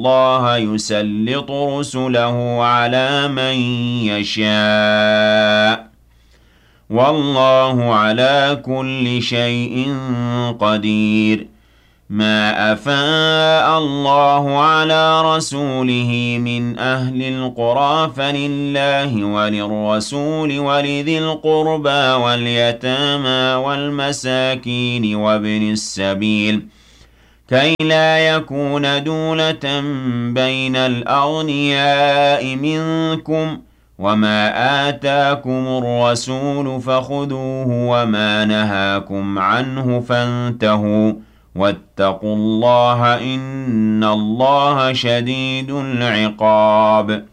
الله يسلط رسله على من يشاء والله على كل شيء قدير ما أفاء الله على رسوله من أهل القرى فلله وللرسول ولذي القربى واليتامى والمساكين وابن السبيل كي لا يكون دولة بين الأغنياء منكم وما آتاكم الرسول فخذوه وما نهاكم عنه فانتهوا واتقوا الله إن الله شديد العقاب